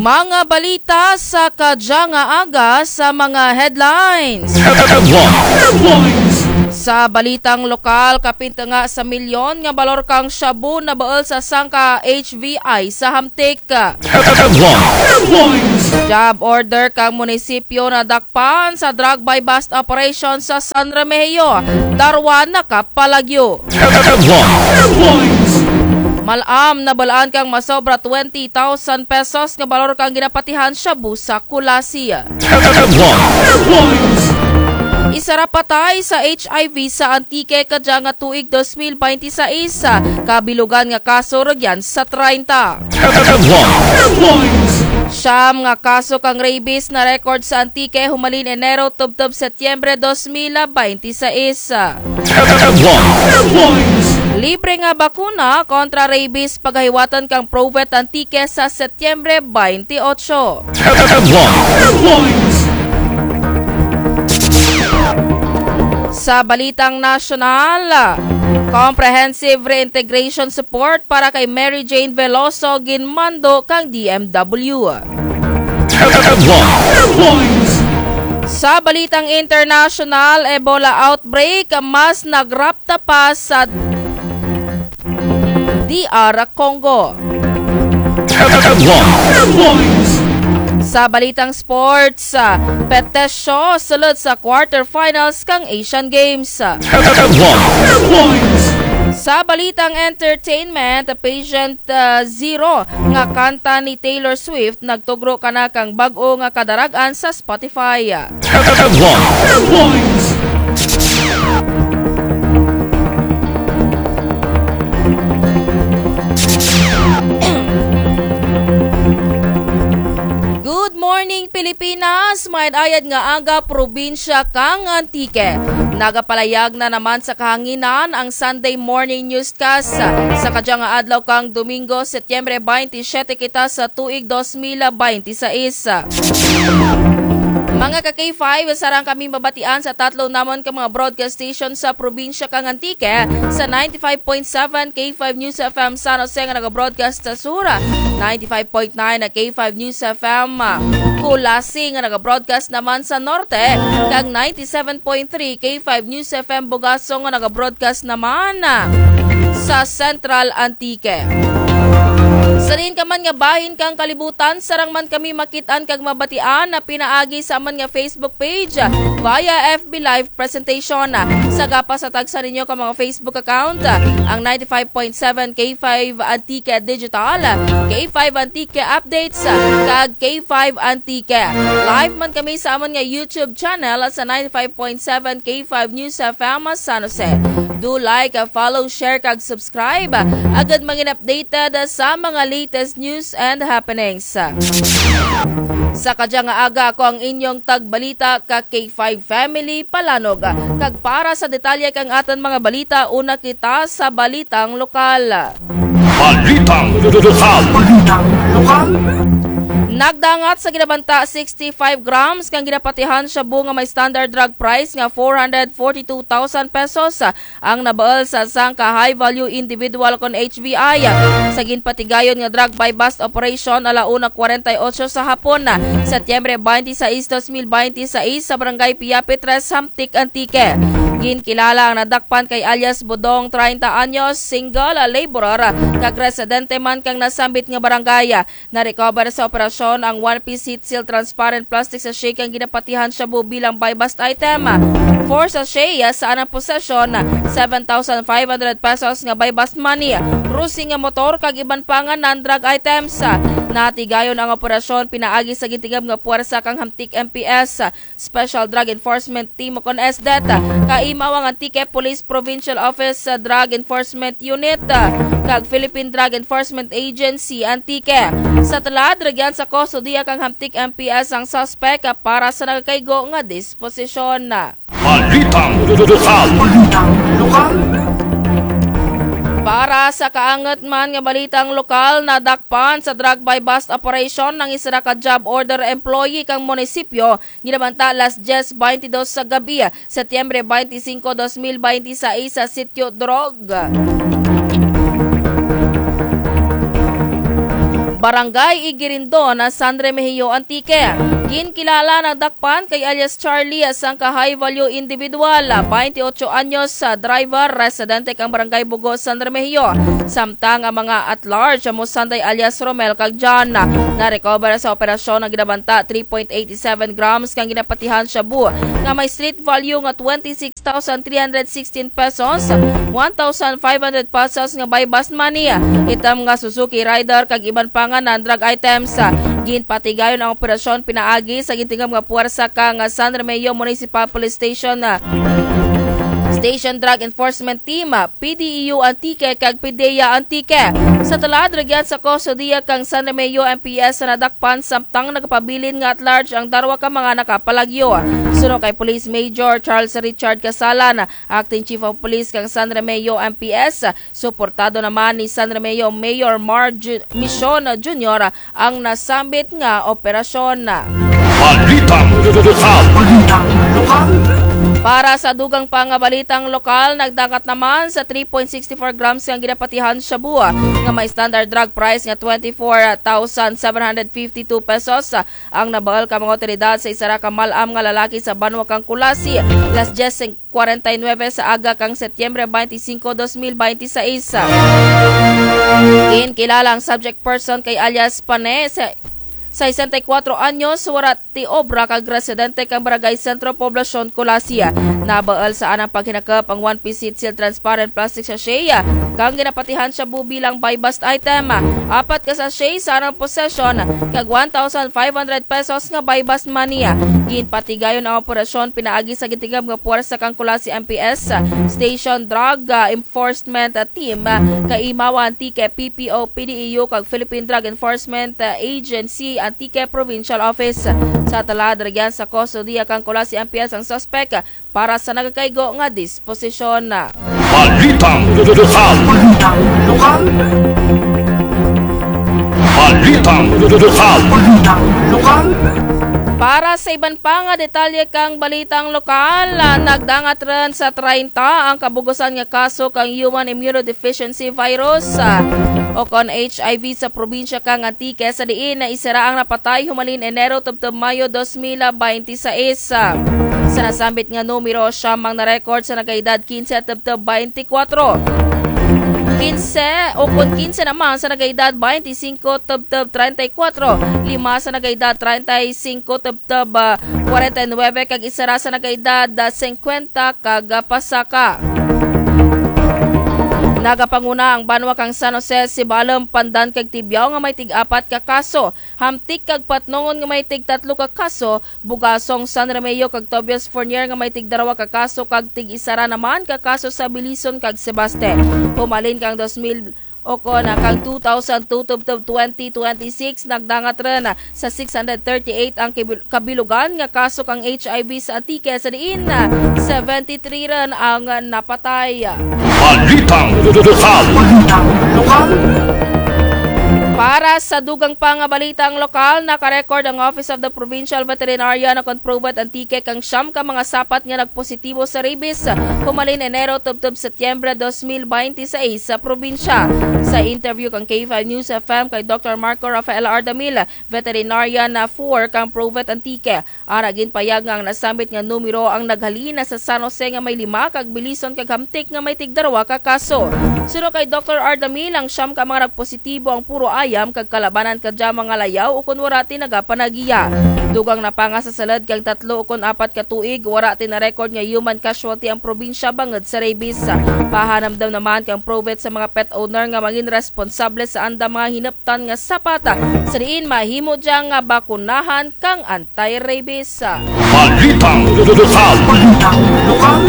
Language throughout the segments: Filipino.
Mga balita sa kadyang aga sa mga headlines. Sa balitang lokal, kapinta nga sa milyon nga balor kang shabu na baol sa sangka HVI sa Hamtik. Job order kang munisipyo na dakpan sa drug buy bust operation sa San Remigio, Darwan nakapalagyo. Malam na balaan kang masobra 20,000 pesos nga balor kang ginapatihan shabu sa Kulasiya. Isara patay sa HIV sa Antique kadya nga tuig 2026, kabilugan nga kaso ragyan sa 30. Siyam nga kaso kang rabies na record sa Antique humalin Enero tubtob Setyembre 2026. Libre nga bakuna kontra rabies paghiwatan kang Provet Antique sa Setyembre 28. Sa balitang nasyonal, comprehensive reintegration support para kay Mary Jane Veloso ginmando kang DMW. Sa balitang international, Ebola outbreak mas nagrapta pa sa DR Congo. Sa balitang sports, Petesyo sulod sa quarterfinals kang Asian Games. Sa balitang entertainment, Patient Zero nga kanta ni Taylor Swift nagtugro kana kang bag-o nga kadaragan sa Spotify. Good morning Pilipinas, may ayad nga aga probinsya kang Antique. Nagapalayag na naman sa kahanginan ang Sunday morning newscast sa kadyang nga adlaw kang Domingo, Setyembre 27 kita sa tuig 2026. Mga ka-K5, sarang kami mabatian sa tatlo namon ka mga broadcast station sa probinsya kang Antique. Sa 95.7 K5 News FM San Jose nga nag-broadcast sa Sura, 95.9 na K5 News FM Kulasi nga nag-broadcast naman sa Norte, kag 97.3 K5 News FM Bugaso nga nag-broadcast naman sa Central Antique. Sanin ka man nga bahin kang kalibutan, sarang man kami makitaan kag mabatian na pinaagi sa man nga Facebook page via FB Live presentation. Sagapa sa tagsa ninyo ka mga Facebook account, ang 95.7 K5 Antique Digital, K5 Antique Updates, kag K5 Antique. Live man kami sa man nga YouTube channel sa 95.7 K5 News FM San Jose. Do like, follow, share, kag subscribe. Agad mangin updated sa mga latest news and happenings. Sa kadyang aga ako ang inyong tagbalita ka K5 Family Palanog. Kag para sa detalye kang atan mga balita, una kita sa balitang lokal. Nagdangat sa ginabanta 65 grams kang ginapatihan shabu nga may standard drug price nga 442,000 pesos ang nabaal sa sangka high value individual kon HVI sa ginpatigayon nga drug buy bust operation alauna 48 sa hapon Setyembre 26, 2026 sa barangay Piapitres, Hamtik, Antique. Ginkilala ang nadakpan kay alias Budong 30 anyos, single laborer, kag residente man kang nasambit nga barangay. Na-recover sa operasyon ang 1-piece heat seal transparent plastic sachet kang ginapatihan shabu bilang buy bust item. 4 sachet sa anang possession, 7,500 pesos nga buy bust money, rusing nga motor kag iban pa nga non-drug items. Natigayon ang operasyon pinaagi sa gitigab nga puwersa kang Hamtik MPS Special Drug Enforcement Team kon SDET, kaimaw ang Antique Police Provincial Office Drug Enforcement Unit kag Philippine Drug Enforcement Agency Antique. Sa talad ragyan sa kustodiya kang Hamtik MPS ang suspect para sa nagkaigo nga disposisyon. Balitang lokal. Para sa kaangat man nga balitang lokal, nadakpan sa drug buy bust operation ng isa ka job order employee kang munisipyo ginabanta alas 10:22 sa gabi, Setyembre 25, 2026 sa Sitio Drog. Barangay Igirindo na San Remigio Antique. Ginkilala na dakpan kay alias Charlie asang ka high value individual, 28 anyos sa driver, residente kang Barangay Bugo San Remigio. Samtang ang mga at large amo Sanday alias Romel kag John na recover sa operasyon ng ginabanta 3.87 grams kang ginapatihan shabu nga may street value nga 26,316 pesos, 1,500 pesos nga by bus money, itam nga Suzuki Rider kag iban pa nga non-drug items. Ginpatigayon ang operasyon pinaagi sa gintingam nga puwersa kang San Remigio Municipal Police Station Station Drug Enforcement Team, PDEU Antique kag PDEA Antique. Sa talad regyan sa kustodiya kang San Remigio MPS na nadakpan samtang nagpabilin nga at large ang darwa ka mga nakapalagyo. Suno kay Police Major Charles Richard Casalan, Acting Chief of Police kang San Remigio MPS, suportado naman ni San Remigio Mayor Mission Jr. ang nasambit nga operasyon. Balitang lokal. Para sa dugang balitang lokal, nagdagat naman sa 3.64 grams ang ginapatihan shabu nga may standard drug price nga 24,752 pesos. Ang nabaal ka mga otoridad sa isa ra ka malam nga lalaki sa Banwa kang Kulasi, Las 10:49 sa aga kang Setyembre 25, 2026. Kilala ang subject person kay alias Pane sa 64 anyos, warati obra kag residente kang Barangay Sentro, Poblasyon, Colasia. Nabaal sa anang paghinakap ang 1-piece seal transparent plastic sachet kang ginapatihan siya bilang buy bust item. 4 ka sachet sa anang possession kag 1,500 pesos nga buy bust money. Ginpatigayon ang operasyon pinaagi sa gitingam nga puwersa kang Colasia MPS Station Drug Enforcement Team kay Imawa Antique PPO PDEU kag Philippine Drug Enforcement Agency Antique Provincial Office. Sa talad regyan sa kustodiya kang Colasia MPS ang suspect para sa nagakaigo nga disposisyon. Balitang lokal. Balitang lokal. Para sa iban pa nga detalye kang balitang lokal, nagdangat rin sa 30 ang kabugusan nga kaso kang human immunodeficiency virus o kon HIV sa probinsya kang Antique sa diin na isara ang napatay humalin Enero tubtob Mayo 2026. Sa nasambit nga numero siya mang na-record sa nagkaedad 15 at tubtob 24. 15 o kung 15 naman sa nag-edad 25 tubtob 34, 5 sa nag-edad 35 tubtob 49 kag isara sa nag-edad 50 kag pasaka. Nagapanguna ang Banwa kang San Jose, Sibalom, Pandan kag Tibiao nga may tig-4 ka kaso, Hamtik kag Patnongon nga may tig-3 ka kaso, Bugasong, San Remigio kag Tobias Fournier nga may tig-2 ka kaso kag tig-isara naman ka kaso sa Bilison kag Sebaste. Pumalin kang 2000 o na kang 2002 tubtob 2026 nagdangat rin sa 638 ang kabilugan nga kaso kang HIV sa Antique sa diin 73 rin ang napatay. Balitang lokal. Para sa dugang balitang lokal, nakarecord ang Office of the Provincial Veterinarian na Conprobat Antique kang siyam ka mga sapat nga nagpositibo sa rabies humalin Enero tubtob Setyembre 2026 sa probinsya. Sa interview kang K5 News FM kay Dr. Marco Rafael Ardamil, Veterinarian na 4 kang Provet Antique, aragin payag nga ang nasambit nga numero ang naghalina sa San Jose nga may 5 kag Bilison kag Hamtik nga may tig-2 ka kaso. Suno kay Dr. Ardamil, ang siyam ka mga nagpositibo ang puro ayam kag kalabanan kadya mga layaw ukon warati nagapanagiya. Dugang napanga sa salad kag 3 ukon 4 ka tuig warati na record nga human casualty ang probinsya bangod sa rabies. Pahanamdam naman kang Provet sa mga pet owner nga maging responsable sa anda mga hinaptan nga sapata sa diin mahimo dya nga bakunahan kang anti-rabies. Balitang lokal.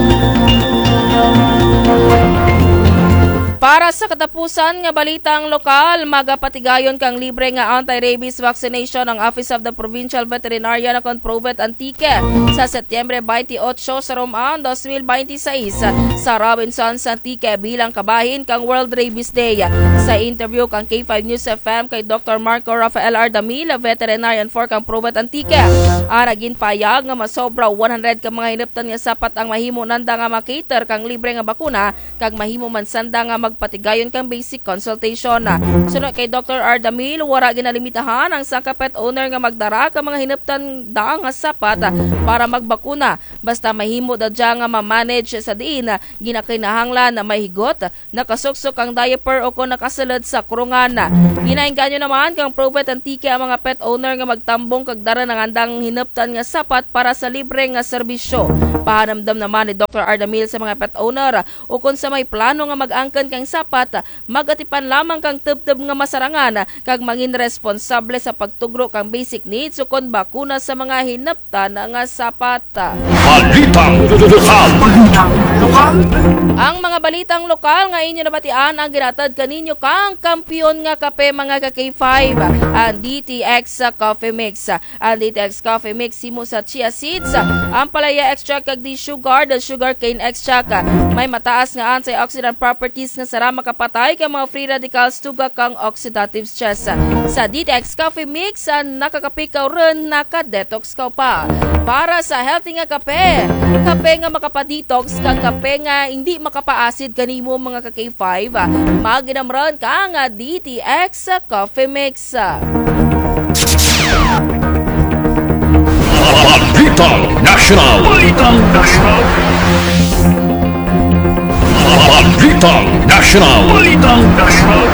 Para sa katapusan nga balitang lokal, magapatigayon kang libre nga anti-rabies vaccination ang Office of the Provincial Veterinarian na Conprovet Antique sa Setyembre 28 sa Romaan 2026 sa Robinsons Antique bilang kabahin kang World Rabies Day. Sa interview kang K5 News FM kay Dr. Marco Rafael Ardamil, Veterinarian for kang Provet Antique, aragin payag nga masobra 100 ka mga hinaptan nga sapat ang mahimo nanda nga makater kang libre nga bakuna kag mahimo man sanda nga magpatigayon kang basic consultation. Sunod kay Dr. Ardamil, wara ginalimitahan ang sa pet owner nga magdara ka mga hinaptan da nga sapat para magbakuna. Basta mahimo da dya nga ma-manage sa diin ginakinahanglan na mahigot, nakasuksok ang diaper o kung nakasulod sa kurungan. Ginainganyo naman kang provet antike ang mga pet owner nga magtambong kagdara ng andang hinaptan nga sapat para sa libre nga serbisyo. Pahanamdam naman ni Dr. Ardamil sa mga pet owner o kung sa may plano nga mag-angkan kang sapat, magatipan lamang kang tubtub nga masarangan kag mangin responsable sa pagtugro kang basic needs o kung bakuna sa mga hinaptan nga sapat. Balitang lokal. Ang mga balitang lokal nga inyo nabatian ang ginatad kaninyo kang kampiyon nga kape mga ka-K5, ang DTX Coffee Mix. Ang DTX Coffee Mix himo sa chia seeds, ang palaya extract kag sugar, the sugar cane extract. May mataas nga antioxidant properties nga sara makapatay kang mga free radicals tuga kang oxidative stress. Sa DTX Coffee Mix, nakakapikaw rin, naka-detox ka pa. Para sa healthy nga kape nga makapadetox kang kape nga hindi makapa-acid kanimo mga ka-K5, maginamron ka nga DTX Coffee Mix. Balitang National. Balitang National. Balitang National. Balitang National.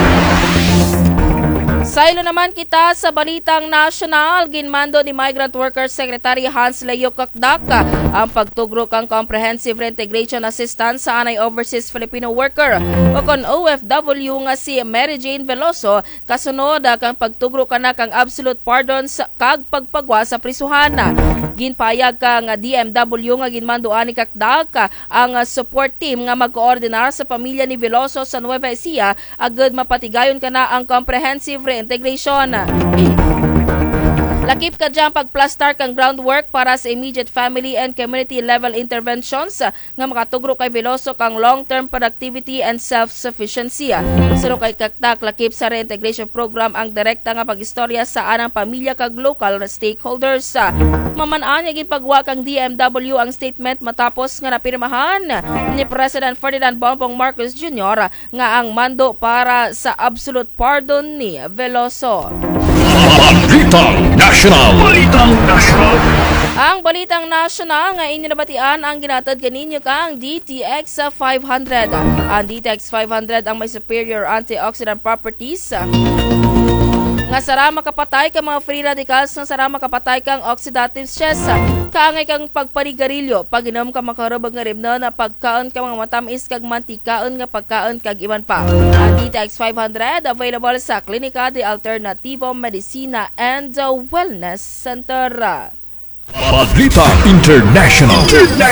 Saylo naman kita sa Balitang National, ginmando ni Migrant Workers Secretary Hans Leo Kakdak ang pagtugro kang Comprehensive Reintegration Assistance sa anay overseas Filipino worker o kon OFW nga si Mary Jane Veloso kasunod kang pagtugro kana kang absolute pardon sa kag pagpagwa sa prisuhan. Ginpayag ka nga DMW nga ginmando ani Kakdak ang support team nga mag-koordinar sa pamilya ni Veloso sa Nueva Ecija agad mapatigayon kana ang comprehensive reintegration. Lakip ka dyan pagplastar kang groundwork para sa immediate family and community level interventions nga makatugro kay Veloso kang long-term productivity and self-sufficiency. Sino kay Kakdak, lakip sa reintegration program ang direkta nga pag-istorya sa anang pamilya kag local stakeholders. Mamanaan niya gipagwa kang DMW ang statement matapos nga napirmahan ni President Ferdinand Bongbong Marcos Jr. nga ang mando para sa absolute pardon ni Veloso. Balitang National. Balitang National. Ang Balitang National nga inyo nabatian ang ginatad kaninyo kang DTX 500. Ang DTX 500 ang may superior antioxidant properties nga sara makapatay kang mga free radicals nga sara makapatay kang oxidative stress. Kaangay kang pagparigarilyo, pag-inom ka makarubag nga rimno na pagkaon ka mga matamis kag mantikaon nga pagkaon kag iban pa. Ang DTX 500 available sa Klinika de Alternativo Medicina and Wellness Center. Balita International.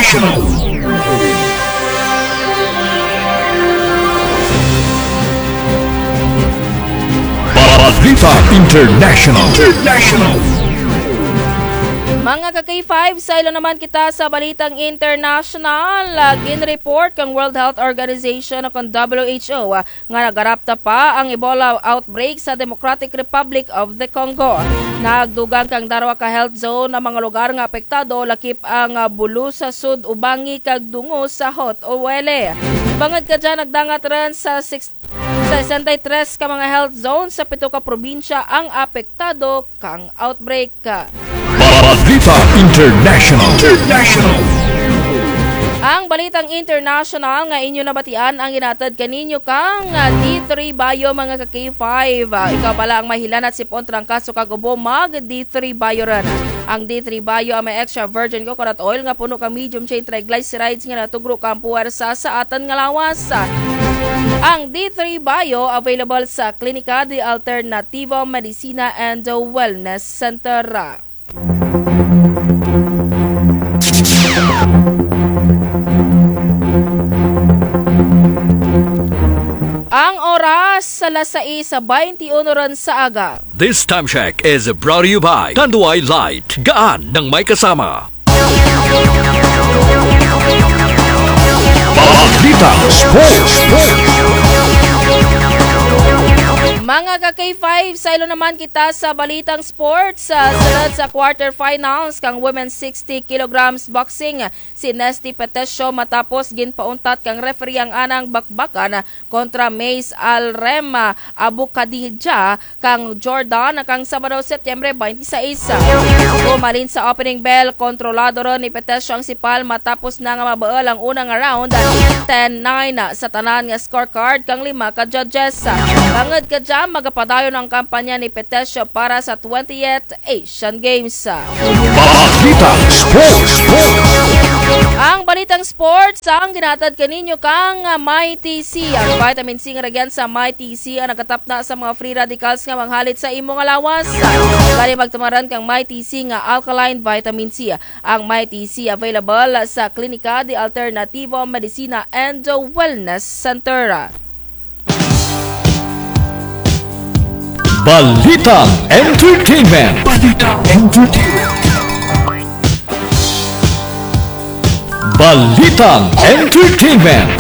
Balita International. Mga ka-K5, sa ilo naman kita sa Balitang International. Gin-report kang World Health Organization o kang WHO nga nagarapta pa ang Ebola outbreak sa Democratic Republic of the Congo. Nagdugang kang darwa ka health zone na mga lugar nga apektado, lakip ang Bulu sa Sud, Ubangi kag Dungo sa Hot o Wele. Bangad ka dyan, nagdangat rin sa 63 ka mga health zone sa 7 ka probinsya ang apektado kang outbreak. Balita International. Ang Balitang International nga inyo nabatian ang ginatad kaninyo kang D3 Bio mga ka-K5. Ikaw pala ang mahilan at sipon trangkaso kagubo mag D3 Bio ran. Ang D3 Bio ang may extra virgin coconut oil nga puno ka medium chain triglycerides nga natugro kang puwersa sa atan nga lawas. Ang D3 Bio available sa Klinika de Alternativo Medicina and Wellness Center. Ang oras sa 6:21 ron sa aga. This time check is brought to you by Tanduay Light, gaan ng may kasama. Balita Sports. Mga ka-K5, saylo naman kita sa balitang sports. Sunod sa quarterfinals kang women's 60 kilograms boxing, si Nesty Petesio matapos ginpauntat kang referee ang anang bakbakan kontra Mace Alrema Abu Khadija kang Jordan kang Sabado, Setyembre 26. Bumalin sa opening bell, kontrolado ron ni Petesio ang sipal matapos na nga mabaal ang unang round 10-9 sa tanan nga scorecard kang 5 ka judges. Bangod ka dyan, magapadayon ang kampanya ni Petesio para sa 20th Asian Games. Balitang Sports. Ang balitang sports ang ginatad kaninyo kang Mighty C. Ang vitamin C nga ragyan sa Mighty C ang nakatap na sa mga free radicals nga manghalit sa imong alawas. Kani magtamaran kang Mighty C nga alkaline vitamin C. Ang Mighty C available sa Klinika de Alternativo Medicina and Wellness Center. Balitang Entertainment. Balitang Entertainment.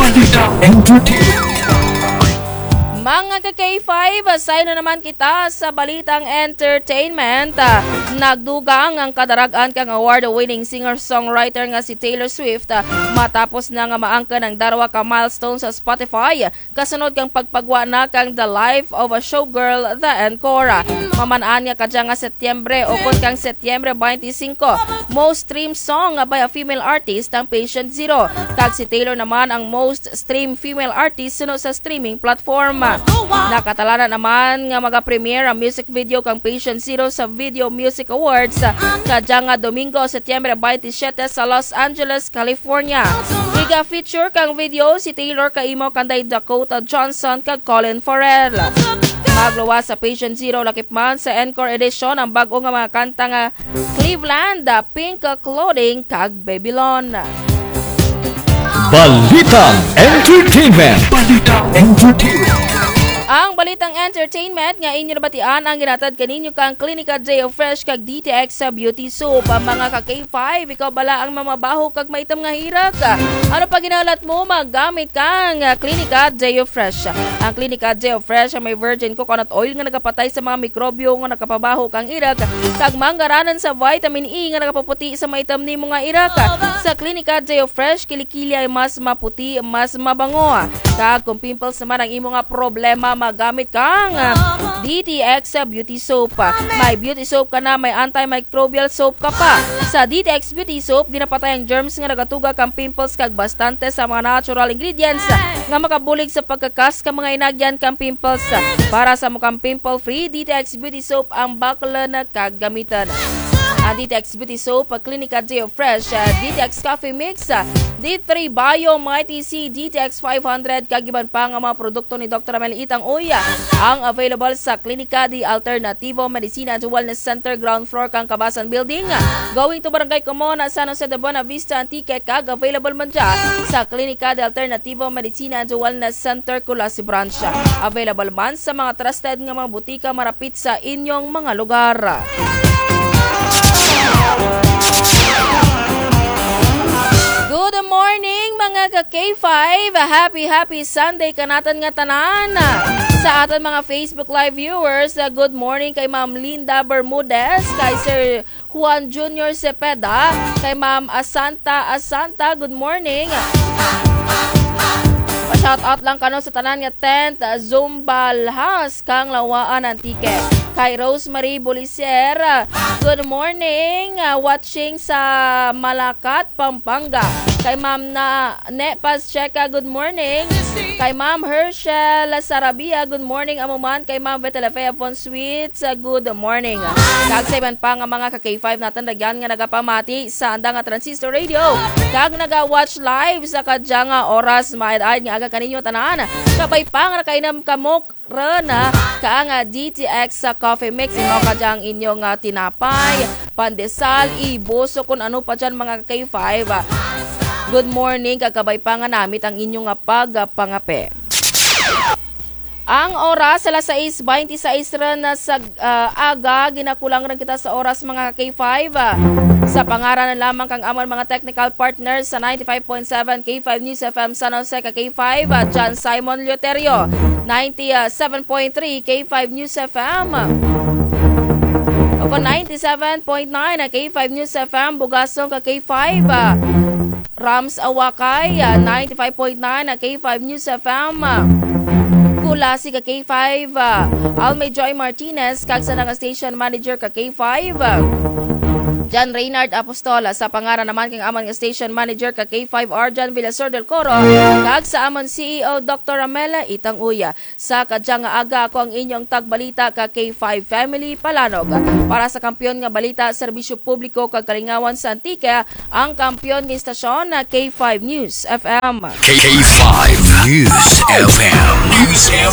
Mga ka-K5, asay na naman kita sa balitang entertainment. Nagdugang ang kadaragan kang award-winning singer-songwriter nga si Taylor Swift matapos na nga maangka ng darwa ka milestone sa Spotify kasunod kang pagpagwa na kang The Life of a Showgirl, The Encore. Mamanaan nga kadya nga Setyembre o kun kang Setyembre 25. Most streamed song by a female artist ang Patient Zero. Kag si Taylor naman ang most streamed female artist sunod sa streaming platform. Nakatala na naman nga mag-premiere ang music video kang Patient Zero sa Video Music Awards kadya nga Domingo, Setyembre 27 sa Los Angeles, California. Iga-feature kang video si Taylor kaimo kanday Dakota Johnson kag Colin Farrell. Magluwas sa Patient Zero lakip man sa Encore Edition ang bago nga mga kanta nga Cleveland, Pink Clothing kag Babylon. Balitang Entertainment. Ang balitang entertainment nga inyo nabatian ang ginatad kaninyo kang Klinika J of Fresh kag DTX sa Beauty Soap. Ang mga ka K5, ikaw bala ang mamabaho kag maitam nga hirak. Ano pa ginalat mo? Maggamit kang Klinika J of Fresh. Ang Klinika J of Fresh may virgin coconut oil nga nagapatay sa mga mikrobyo nga nakapabaho kang irak kag manggaranan sa vitamin E nga nagapaputi sa maitam nimo nga irak. Sa Klinika J of Fresh, kilikili ay mas maputi, mas mabango. Kag kung pimples naman ang imo nga problema, magamit kang DTX Beauty Soap. May beauty soap ka na, may antimicrobial soap ka pa. Sa DTX Beauty Soap, ginapatay ang germs nga nagatuga kang pimples kag bastante sa mga natural ingredients nga makabulig sa pagkakas ka mga inagyan kang pimples. Para sa mukhang pimple-free, DTX Beauty Soap ang bakla na kagamitan. Ang DTX Beauty Soap, Klinika J of Fresh, DTX Coffee Mix, D3 Bio, Mighty C, DTX 500, kagiban pa nga mga produkto ni Dr. Amel Itang Uya ang available sa Klinika de Alternativo Medicina and Wellness Center, ground floor kang Kabasan Building. Going to Barangay Comona, San Jose de Buena Vista, Antique, kag available man dyan sa Klinika de Alternativo Medicina and Wellness Center, Kulasi Branch. Available man sa mga trusted nga mga butika marapit sa inyong mga lugar. Good morning mga ka-K5. Happy Sunday kanatan nga tanan. Sa aton mga Facebook Live viewers, good morning kay Ma'am Linda Bermudez, kay Sir Juan Jr. Cepeda, kay Ma'am Asanta, good morning. Pa-shoutout lang kano sa tanan nga tent Zumbalhas kang Lawaan Antique. Kay Rosemary Bolicer, good morning, watching sa Malacat, Pampanga. Kay Ma'am na Nepas Checa, good morning. Kay Ma'am Herschel Sarabia, good morning amuman. Kay Ma'am Betelefea Fonsuits, good morning. Kagsayban pa nga mga ka-K5 natin lagyan nga nagapamati sa anda nga Transistor Radio. Kag naga-watch live sa kadya nga oras maayad nga aga kaninyo tanan. Kabay pa nga nakainam kamok Rana, kaanga DTX sa coffee mix, ino ka dyan inyong tinapay, pandesal, iboso, kung ano pa dyan mga K5. Good morning, kakabay pa nga namit ang inyong pagpangape. Ang oras alas 6:26 rin na sa aga, ginakulang rin kita sa oras mga K5. Sa pangaran na lamang kang amon mga technical partners sa 95.7 K5 News FM San Jose ka K5, John Simon Lioterio, 97.3 K5 News FM. Ako 97.9 na K5 News FM, Bugasong ka K5. Rams Awakay, 95.9 na K5 News FM. Kulasi ka K5, Almay Joy Martinez, kagsa nga station manager ka K5. John Reynard Apostola, sa pangaran naman kang amon nga station manager ka K5 Arjan Villasor del Coro, kag sa amon CEO Dr. Ramela Itang Uya. Sa kadyang nga aga ako ang inyong tagbalita ka K5 Family Palanog. Para sa kampiyon nga balita, serbisyo publiko kag kalingawan sa Antique, ang kampiyon nga istasyon na K5 News FM. K5 News FM.